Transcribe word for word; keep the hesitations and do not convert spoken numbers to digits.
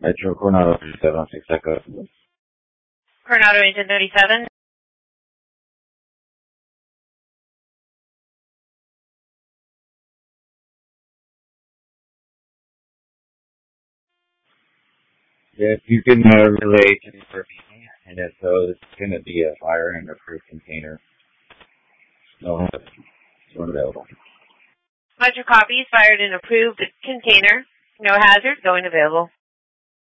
Metro Coronado thirty-seven, six Echo. Coronado Engine thirty-seven. Yeah, if you can uh, relay to me for me, and if so, it's going to be a fire in a approved container. No, it's unavailable. Metro copies, fired in approved container. No hazard, going available.